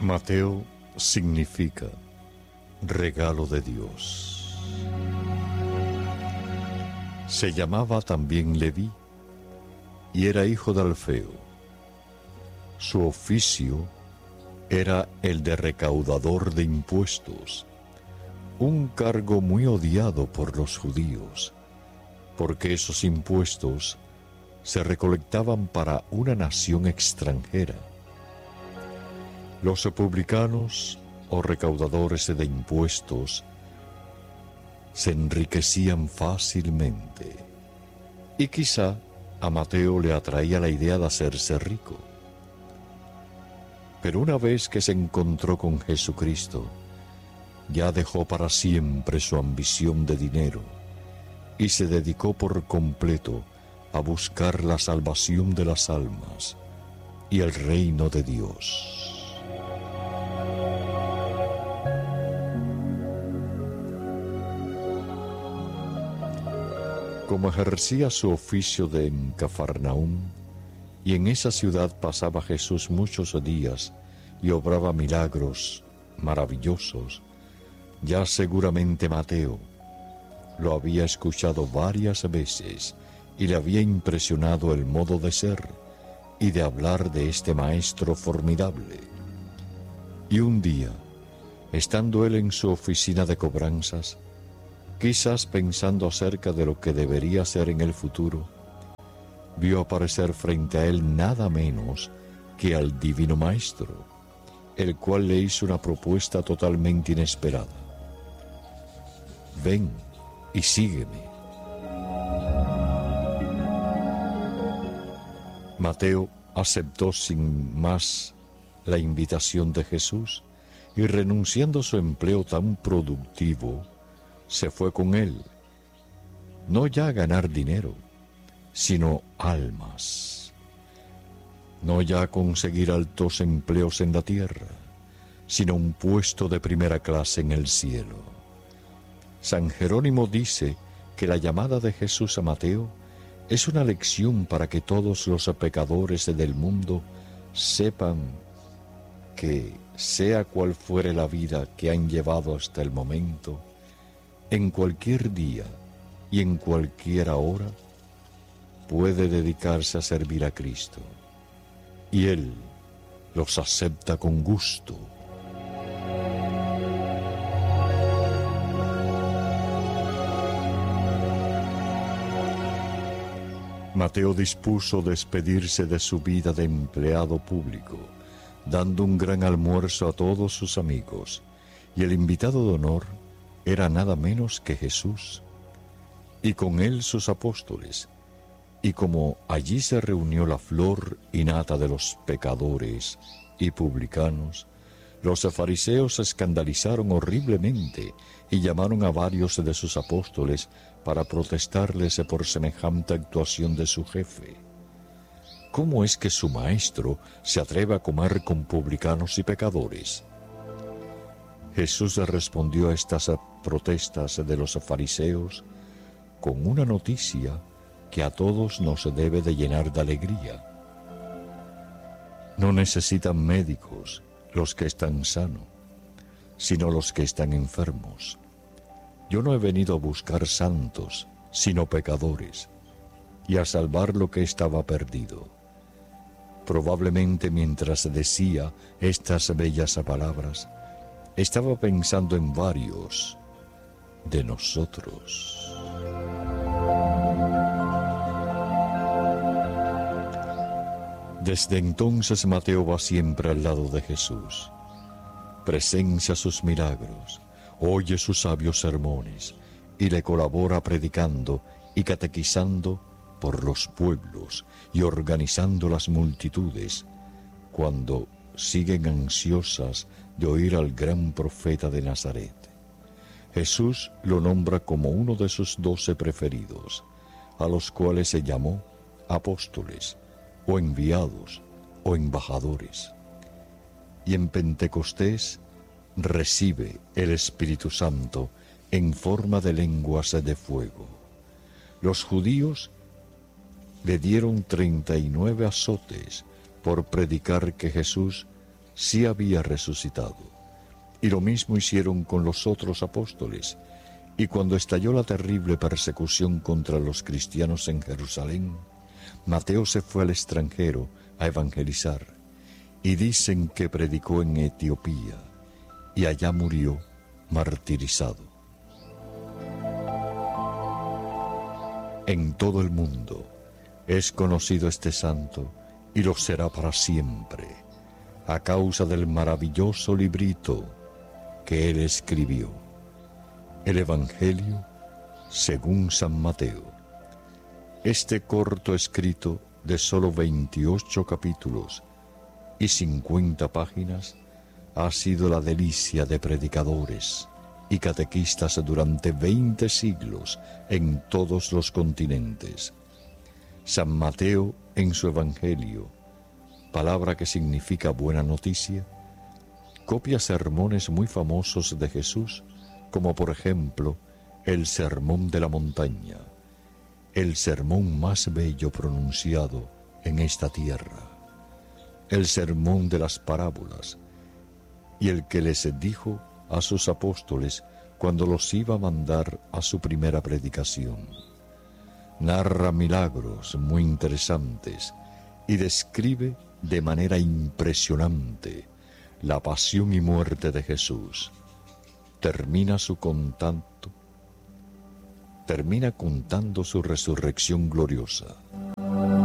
Mateo significa regalo de Dios. Se llamaba también Leví y era hijo de Alfeo. Su oficio era el de recaudador de impuestos, un cargo muy odiado por los judíos, porque esos impuestos se recolectaban para una nación extranjera. Los publicanos o recaudadores de impuestos se enriquecían fácilmente, y quizá a Mateo le atraía la idea de hacerse rico. Pero una vez que se encontró con Jesucristo, ya dejó para siempre su ambición de dinero y se dedicó por completo a buscar la salvación de las almas y el reino de Dios. Como ejercía su oficio en Cafarnaúm, y en esa ciudad pasaba Jesús muchos días y obraba milagros maravillosos, ya seguramente Mateo lo había escuchado varias veces y le había impresionado el modo de ser y de hablar de este maestro formidable. Y un día, estando él en su oficina de cobranzas, quizás pensando acerca de lo que debería ser en el futuro, vio aparecer frente a él nada menos que al Divino Maestro, el cual le hizo una propuesta totalmente inesperada. Ven y sígueme. Mateo aceptó sin más la invitación de Jesús y, renunciando a su empleo tan productivo, se fue con él, no ya a ganar dinero, sino almas, no ya a conseguir altos empleos en la tierra, sino un puesto de primera clase en el cielo. San Jerónimo dice que la llamada de Jesús a Mateo es una lección para que todos los pecadores del mundo sepan que, sea cual fuere la vida que han llevado hasta el momento, en cualquier día y en cualquier hora puede dedicarse a servir a Cristo, y Él los acepta con gusto. Mateo dispuso despedirse de su vida de empleado público, dando un gran almuerzo a todos sus amigos, y el invitado de honor era nada menos que Jesús, y con él sus apóstoles. Y como allí se reunió la flor y nata de los pecadores y publicanos, los fariseos se escandalizaron horriblemente y llamaron a varios de sus apóstoles para protestarles por semejante actuación de su jefe. ¿Cómo es que su maestro se atreve a comer con publicanos y pecadores? Jesús respondió a estas protestas de los fariseos con una noticia que a todos nos debe de llenar de alegría. No necesitan médicos los que están sanos, sino los que están enfermos. Yo no he venido a buscar santos, sino pecadores, y a salvar lo que estaba perdido. Probablemente mientras decía estas bellas palabras, estaba pensando en varios de nosotros. Desde entonces Mateo va siempre al lado de Jesús, presencia sus milagros, oye sus sabios sermones y le colabora predicando y catequizando por los pueblos y organizando las multitudes cuando siguen ansiosas de oír al gran profeta de Nazaret. Jesús lo nombra como uno de sus 12 preferidos, a los cuales se llamó apóstoles, o enviados, o embajadores. Y en Pentecostés recibe el Espíritu Santo en forma de lenguas de fuego. Los judíos le dieron 39 azotes por predicar que Jesús sí había resucitado. Y lo mismo hicieron con los otros apóstoles. Y cuando estalló la terrible persecución contra los cristianos en Jerusalén, Mateo se fue al extranjero a evangelizar, y dicen que predicó en Etiopía, y allá murió martirizado. En todo el mundo es conocido este santo, y lo será para siempre, a causa del maravilloso librito que él escribió, el Evangelio según San Mateo. Este corto escrito de solo 28 capítulos y 50 páginas ha sido la delicia de predicadores y catequistas durante 20 siglos en todos los continentes. San Mateo en su Evangelio, palabra que significa buena noticia, copia sermones muy famosos de Jesús, como por ejemplo el Sermón de la Montaña, el sermón más bello pronunciado en esta tierra, el sermón de las parábolas, y el que les dijo a sus apóstoles cuando los iba a mandar a su primera predicación. Narra milagros muy interesantes y describe de manera impresionante la pasión y muerte de Jesús. Termina contando su resurrección gloriosa.